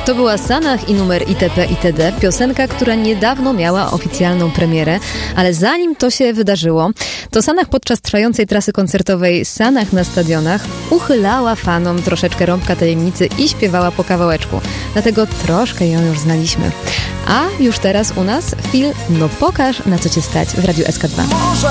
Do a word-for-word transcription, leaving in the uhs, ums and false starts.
To była Sanach i numer itp. itd. Piosenka, która niedawno miała oficjalną premierę, ale zanim to się wydarzyło, to Sanach podczas trwającej trasy koncertowej Sanach na stadionach uchylała fanom troszeczkę rąbka tajemnicy i śpiewała po kawałeczku. Dlatego troszkę ją już znaliśmy. A już teraz u nas film No pokaż, na co cię stać w Radiu S K dwa.